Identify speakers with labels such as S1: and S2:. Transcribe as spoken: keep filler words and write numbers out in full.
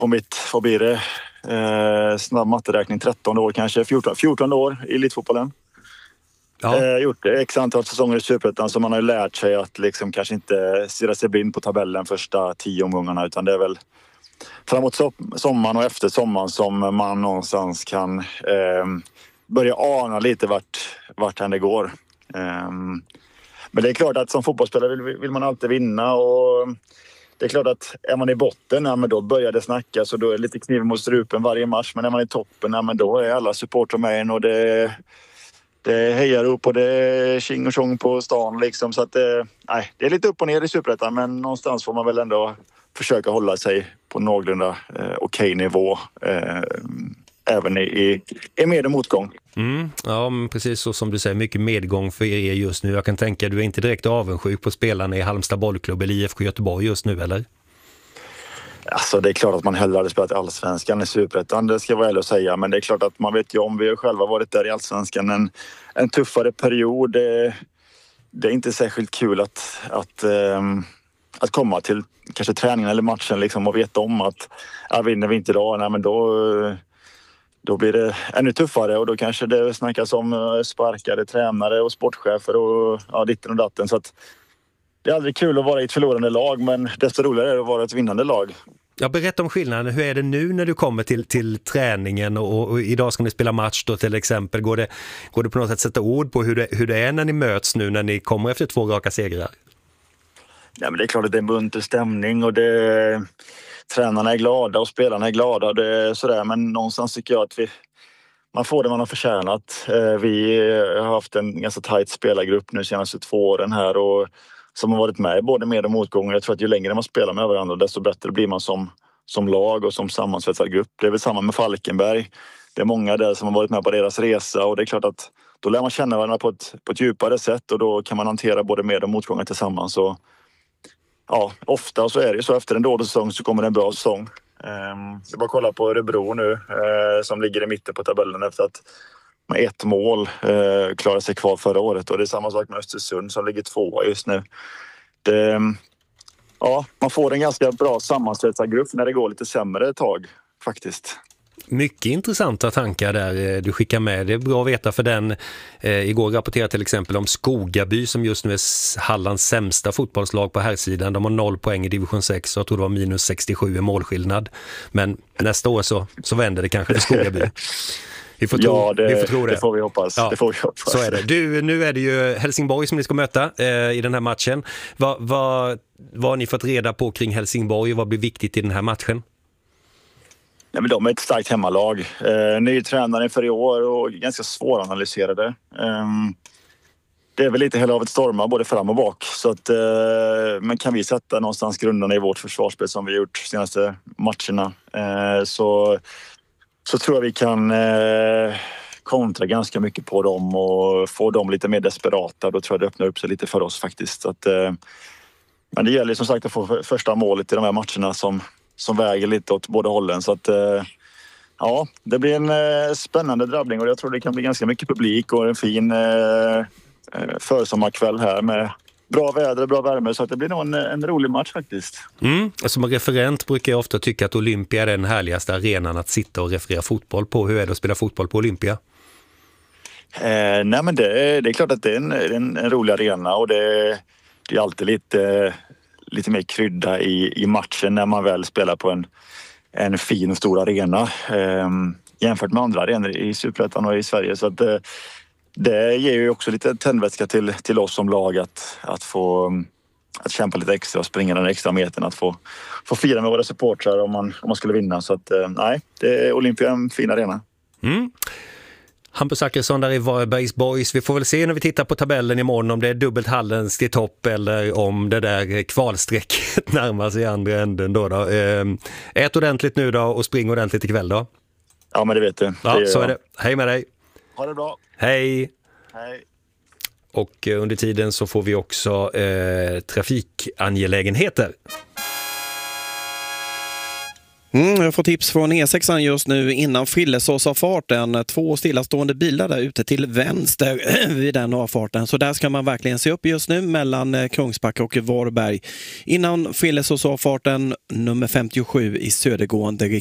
S1: på mitt, vad blir det? Eh, snabb matteräkning, tretton år kanske, fjorton, fjorton år i elitfotbollen.
S2: Ja.
S1: Eh, gjort x antal säsonger i Superettan, så man har ju lärt sig att liksom kanske inte stirra sig blind på tabellen första tio omgångarna, utan det är väl framåt sommaren och efter sommaren som man någonstans kan eh, börja ana lite vart, vart det går. Eh, men det är klart att som fotbollsspelare vill, vill man alltid vinna, och det är klart att är man i botten, ja, men då börjar det snackas och då är det lite kniv mot strupen varje match. Men är man i toppen, ja, men då är alla supportrar med en, och det, det hejar upp och det är tjing och tjong på stan liksom. Så att det, nej, det är lite upp och ner i Superettan, men någonstans får man väl ändå försöka hålla sig på någorlunda eh, okej nivå. Eh, även i, i, i med- och motgång.
S2: Mm, ja, men precis så som du säger, mycket medgång för er just nu. Jag kan tänka, du är inte direkt avundsjuk på spelarna i Halmstad bollklubb eller I F K Göteborg just nu, eller?
S1: Alltså det är klart att man hellre hade spelat i Allsvenskan i Superettan, det ska jag vara ärlig att säga. Men det är klart att man vet ju om, vi har själva varit där i Allsvenskan en, en tuffare period. Det, det är inte särskilt kul att, att, ähm, att komma till kanske träningen eller matchen liksom, och veta om att ja, vinner vi inte idag, nej, men då... Då blir det ännu tuffare, och då kanske det snackas om sparkade tränare och sportchefer och ja, ditten och datten. Så att det är aldrig kul att vara i ett förlorande lag, men desto roligare är det att vara ett vinnande lag.
S2: Jag berättar om skillnaden. Hur är det nu när du kommer till, till träningen och, och idag ska ni spela match då till exempel? Går det, går det på något sätt sätta ord på hur det, hur det är när ni möts nu när ni kommer efter två raka segrar?
S1: Ja, men det är klart att det är en bunter stämning, och det... Tränarna är glada och spelarna är glada, det är sådär, men någonstans tycker jag att vi, man får det man har förtjänat. Vi har haft en ganska tajt spelargrupp nu de senaste två åren här, och som har varit med både med och motgångar. Jag tror att ju längre man spelar med varandra, desto bättre blir man som, som lag och som sammansvetsad grupp. Det är väl samma med Falkenberg. Det är många där som har varit med på deras resa, och det är klart att då lär man känna varandra på ett, på ett djupare sätt, och då kan man hantera både med och motgångar tillsammans. Så ja, ofta så är det så, efter en dålig säsong så kommer det en bra säsong. Um, jag bara kolla på Örebro nu, uh, som ligger i mitten på tabellen efter att med ett mål uh, klarade sig kvar förra året. Och det är samma sak med Östersund som ligger två just nu. Det, um, ja, man får en ganska bra sammansvetsad grupp när det går lite sämre ett tag faktiskt.
S2: Mycket intressanta tankar där du skickar med. Det är bra att veta för den. Eh, igår rapporterade till exempel om Skogaby som just nu är Hallands sämsta fotbollslag på här sidan. De har noll poäng i division sex och jag tror det var minus sextiosju i målskillnad. Men nästa år så, så vänder det kanske för Skogaby. Vi får tro,
S1: ja, det,
S2: vi får, tro det.
S1: det får vi hoppas.
S2: Ja,
S1: det får vi hoppas.
S2: Så är det. Du, nu är det ju Helsingborg som ni ska möta eh, i den här matchen. Vad, vad, vad har ni fått reda på kring Helsingborg och vad blir viktigt i den här matchen?
S1: Ja, men de är ett starkt hemmalag. Eh, ny tränare för i år och ganska svåranalyserade. Eh, det är väl lite hela av ett storma både fram och bak. Så att, eh, men kan vi sätta någonstans grunderna i vårt försvarsspel som vi gjort de senaste matcherna, eh, så, så tror jag vi kan eh, kontra ganska mycket på dem och få dem lite mer desperata. Då tror jag det öppnar upp sig lite för oss faktiskt. Så att, eh, men det gäller som sagt att få första målet i de här matcherna som som väger lite åt båda hållen. Så att, eh, ja, det blir en eh, spännande drabbling och jag tror det kan bli ganska mycket publik och en fin eh, försommarkväll här med bra väder, bra värme, så att det blir nog en, en rolig match faktiskt.
S2: Mm. Som referent brukar jag ofta tycka att Olympia är den härligaste arenan att sitta och referera fotboll på. Hur är det att spela fotboll på Olympia?
S1: Eh, nej men det, det är klart att det är en, en, en rolig arena och det, det är alltid lite, lite mer krydda i, i matchen när man väl spelar på en, en fin och stor arena eh, jämfört med andra arenor i Superettan och i Sverige. Så att, eh, det ger ju också lite tändvätska till, till oss som lag att, att få att kämpa lite extra och springa den extra metern, att få, få fira med våra supportrar om man, om man skulle vinna. Så att, eh, nej, det är Olympia en fin arena. Mm.
S2: Hampus Zachrisson där i Varbergs Boys. Vi får väl se när vi tittar på tabellen imorgon om det är dubbelt Hallens till topp eller om det där kvalstrecket närmar sig i andra änden då. då. Ät ordentligt nu då och spring ordentligt ikväll då.
S1: Ja, men det vet du.
S2: Ja,
S1: det
S2: så är det. Hej med dig.
S1: Ha det bra.
S2: Hej.
S1: Hej.
S2: Och under tiden så får vi också eh, trafikangelägenheter.
S3: Mm, jag får tips från E sex just nu innan Frillesåsavfarten. Två stillastående bilar där ute till vänster vid den avfarten. Så där ska man verkligen se upp just nu mellan Kungsbacka och Varberg. Innan Frillesåsavfarten nummer femtiosju i södergående